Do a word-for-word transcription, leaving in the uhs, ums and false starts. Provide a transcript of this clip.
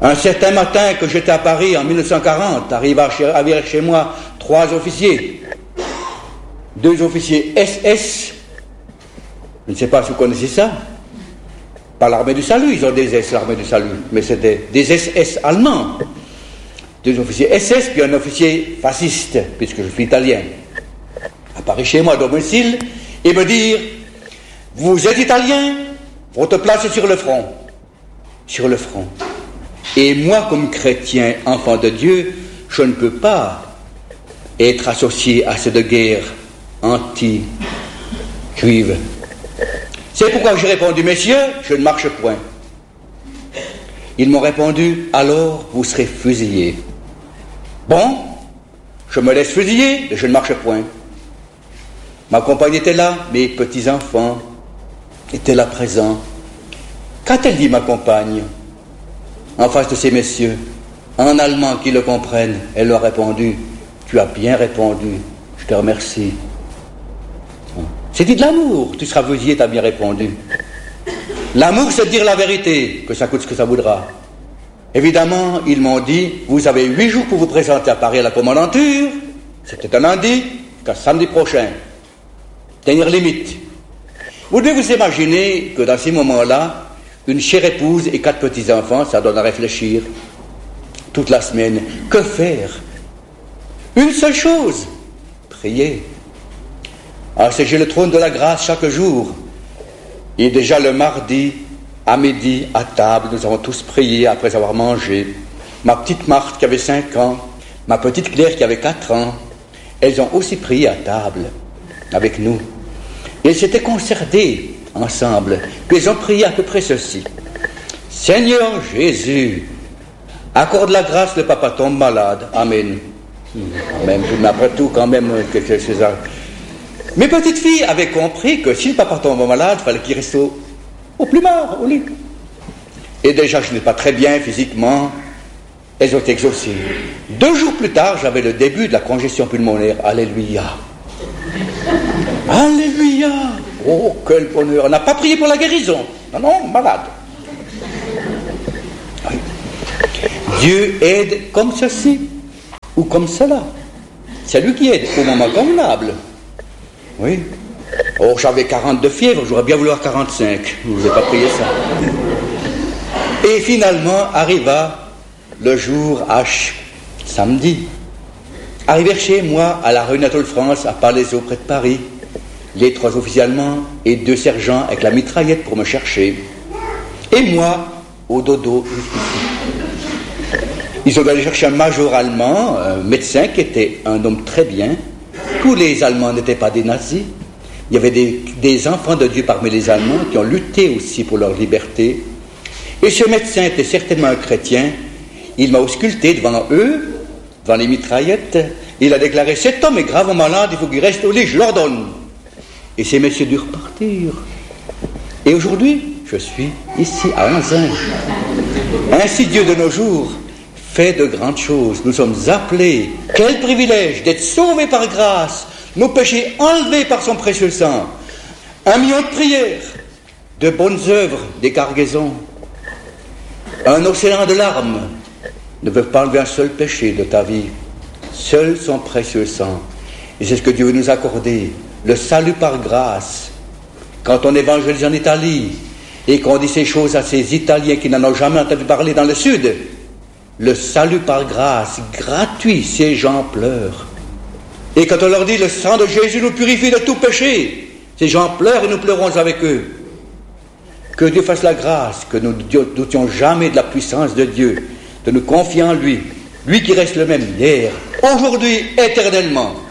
Un certain matin que j'étais à Paris en mille neuf cent quarante, arrivent chez, chez moi trois officiers. Deux officiers S S. Je ne sais pas si vous connaissez ça. Pas l'armée du salut, ils ont des S, l'armée du salut. Mais c'était des S S allemands. Deux officiers S S, puis un officier fasciste, puisque je suis italien. Apparaît chez moi à domicile et me dire: vous êtes italien, votre place est sur le front. Sur le front. Et moi, comme chrétien, enfant de Dieu, je ne peux pas être associé à cette guerre anti-juive. C'est pourquoi j'ai répondu: messieurs, je ne marche point. Ils m'ont répondu: alors vous serez fusillés. Bon, je me laisse fusiller, mais je ne marche point. Ma compagne était là, mes petits-enfants étaient là présents. Qu'a-t-elle dit, ma compagne, en face de ces messieurs, en allemand qui le comprennent? Elle leur a répondu: tu as bien répondu, je te remercie. C'est dit de l'amour, tu seras fusillé, tu as bien répondu. L'amour, c'est de dire la vérité, que ça coûte ce que ça voudra. Évidemment, ils m'ont dit: vous avez huit jours pour vous présenter à Paris à la commandanture. C'était un lundi, jusqu'à samedi prochain. Dernière limite. Vous devez vous imaginer que dans ces moments-là, une chère épouse et quatre petits-enfants, ça donne à réfléchir. Toute la semaine, que faire? Une seule chose, prier. Ah, c'est j'ai le trône de la grâce chaque jour. Et déjà le mardi, à midi, à table, nous avons tous prié après avoir mangé. Ma petite Marthe qui avait cinq ans, ma petite Claire qui avait quatre ans, elles ont aussi prié à table avec nous. Et elles s'étaient concertées ensemble. Puis elles ont prié à peu près ceci: Seigneur Jésus, accorde la grâce, le papa tombe malade. Amen. Amen. Mais après tout, quand même, quelque chose. Mes petites filles avaient compris que si le papa tombe malade, il fallait qu'il reste au, au plumard, au lit. Et déjà, je n'étais pas très bien physiquement. Elles ont été exaucées. Deux jours plus tard, j'avais le début de la congestion pulmonaire. Alléluia. Alléluia. Oh, quel bonheur. On n'a pas prié pour la guérison. Non, non, malade. Oui. Dieu aide comme ceci ou comme cela. C'est lui qui aide au moment convenable. Oui. Oh, j'avais quarante de fièvre, j'aurais bien voulu avoir quarante-cinq. Je ne vous ai pas prié ça. Et finalement, arriva le jour H, samedi. Arrivèrent chez moi, à la rue Anatole-France, à Palaiseau, près de Paris, les trois officiers allemands et deux sergents avec la mitraillette pour me chercher. Et moi, au dodo, ils ont allé chercher un major allemand, un médecin qui était un homme très bien. Tous les Allemands n'étaient pas des nazis. Il y avait des, des enfants de Dieu parmi les Allemands qui ont lutté aussi pour leur liberté. Et ce médecin était certainement un chrétien. Il m'a ausculté devant eux, devant les mitraillettes. Il a déclaré: cet homme est gravement malade, il faut qu'il reste au lit, je l'ordonne. Et ces messieurs durent partir. Et aujourd'hui, je suis ici à Anzin. Ainsi Dieu de nos jours fait de grandes choses. Nous sommes appelés, quel privilège d'être sauvés par grâce, nos péchés enlevés par son précieux sang, un million de prières, de bonnes œuvres, des cargaisons. Un océan de larmes ne peut pas enlever un seul péché de ta vie. Seul son précieux sang. Et c'est ce que Dieu veut nous accorder, le salut par grâce. Quand on évangélise en Italie et qu'on dit ces choses à ces Italiens qui n'en ont jamais entendu parler dans le Sud, le salut par grâce, gratuit, ces gens pleurent. Et quand on leur dit: le sang de Jésus nous purifie de tout péché, ces gens pleurent et nous pleurons avec eux. Que Dieu fasse la grâce, que nous ne doutions jamais de la puissance de Dieu, de nous confier en lui, lui qui reste le même hier, aujourd'hui, éternellement.